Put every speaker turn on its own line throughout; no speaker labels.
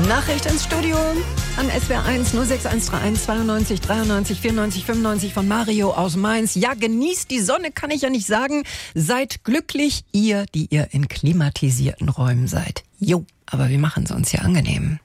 Nachricht ins Studio an SWR 1 06131 92 93 94 95 von Mario aus Mainz. Ja, genießt die Sonne, kann ich ja nicht sagen. Seid glücklich, ihr, die ihr in klimatisierten Räumen seid. Jo, aber wir machen es uns ja angenehm.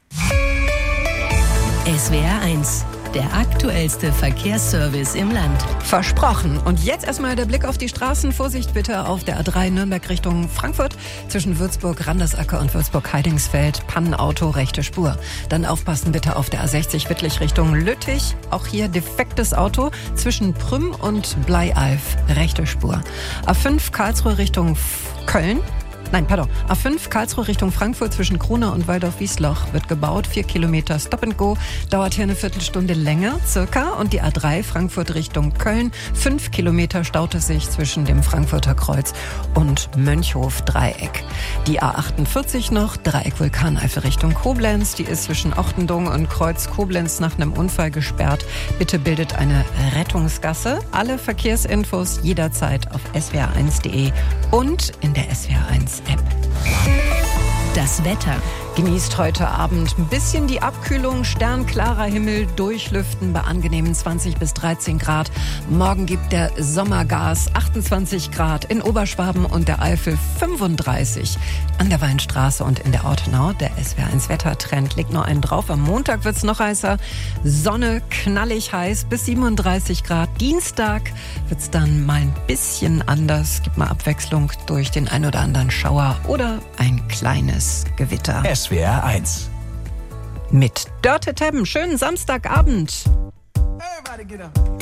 SWR 1, der aktuellste Verkehrsservice im Land.
Versprochen. Und jetzt erstmal der Blick auf die Straßen. Vorsicht bitte auf der A3 Nürnberg Richtung Frankfurt. Zwischen Würzburg, Randersacker und Würzburg-Heidingsfeld. Pannenauto, rechte Spur. Dann aufpassen bitte auf der A60 Wittlich Richtung Lüttich. Auch hier defektes Auto. Zwischen Prüm und Bleialf, rechte Spur. A5 Karlsruhe Richtung Köln. A5 Karlsruhe Richtung Frankfurt zwischen Krona und Waldorf-Wiesloch wird gebaut. 4 Kilometer Stop and Go. Dauert hier eine Viertelstunde länger, circa. Und die A3 Frankfurt Richtung Köln. 5 Kilometer staut es sich zwischen dem Frankfurter Kreuz und Mönchhof-Dreieck. Die A48 noch, Dreieck Vulkaneifel Richtung Koblenz. Die ist zwischen Ochtendung und Kreuz Koblenz nach einem Unfall gesperrt. Bitte bildet eine Rettungsgasse. Alle Verkehrsinfos jederzeit auf swr1.de und in der SWR 1 App.
Das Wetter.
Genießt heute Abend ein bisschen die Abkühlung, sternklarer Himmel, durchlüften bei angenehmen 20 bis 13 Grad. Morgen gibt der Sommergas 28 Grad in Oberschwaben und der Eifel 35. An der Weinstraße und in der Ortenau. Der SWR1 Wettertrend legt noch einen drauf. Am Montag wird's noch heißer. Sonne knallig heiß bis 37 Grad. Dienstag wird's dann mal ein bisschen anders. Gibt mal Abwechslung durch den ein oder anderen Schauer oder ein kleines Gewitter.
SWR 1
mit Dörte Teppen. Schönen Samstagabend.
Everybody get up.